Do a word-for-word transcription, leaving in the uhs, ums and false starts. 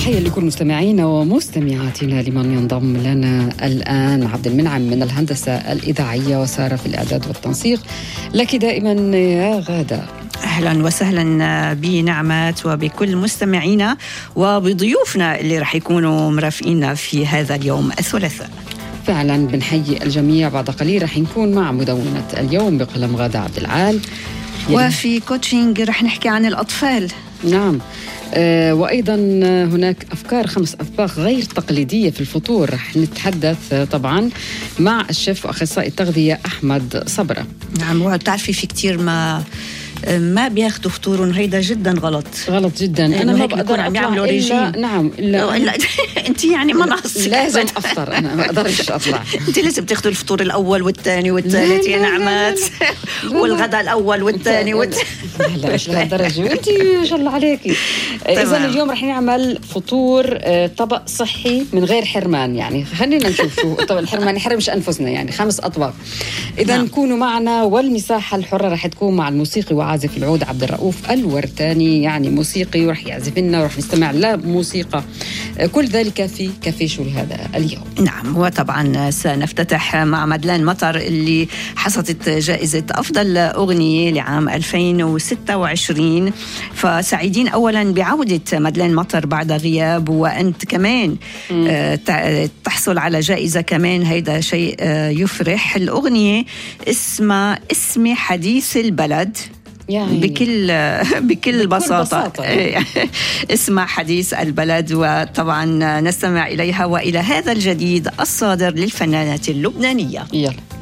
تحية لكل مستمعينا ومستمعاتنا لمن ينضم لنا الآن. عبد المنعم من الهندسة الإذاعية وسارة في الإعداد والتنسيق. لك دائما يا غادة. أهلا وسهلا بنعمات وبكل مستمعينا وبضيوفنا اللي رح يكونوا مرافقين في هذا اليوم الثلاثاء. فعلا بنحيي الجميع. بعد قليل رح نكون مع مدونة اليوم بقلم غادة عبد العال، وفي كوتشينج رح نحكي عن الأطفال. نعم. آه وأيضا هناك أفكار خمس أطباق غير تقليدية في الفطور. رح نتحدث طبعا مع الشيف وأخصائي التغذية أحمد صبرة. نعم، وتعرفي في كتير ما ما بياخدوا فطورهم، هيدا جدا غلط غلط جدا. أنا ما بقدر عم يعملوا ريجيم. نعم إلا, إلا أنت يعني ما ناقصك لازم أفطر. أنا ما أقدرش أطلع. أنت لازم تاخذوا الفطور الأول والثاني والثالث يا نعمات، والغداء الأول والثاني والثالث. لا مش لهالدرجة وأنت ما شاء الله عليكي. إذا اليوم رح نعمل فطور طبق صحي من غير حرمان. يعني خلينا نشوف شو طبق الحرمان، يحرمش أنفسنا. يعني خمس أطباق. إذا نعم. كونوا معنا. والمساحة الحرة رح تكون مع الموسيقي وعازف العود عبد الرؤوف الورتاني، يعني موسيقي ورح يعزف لنا ورح نستمع لموسيقى. كل ذلك في كافيه شو هذا اليوم. نعم، وطبعا سنفتتح مع مدلين مطر اللي حصدت جائزة أفضل أغنية لعام ألفين وستة وعشرين. فسعيدين أولا بعودة مدلين مطر بعد غياب، وأنت كمان م. تحصل على جائزة كمان. هيدا شيء يفرح. الأغنية اسمها اسمي حديث البلد، يعني بكل بكل بساطة, بساطة. اسمها حديث البلد. وطبعا نستمع إليها وإلى هذا الجديد الصادر للفنانة اللبنانية. يلا.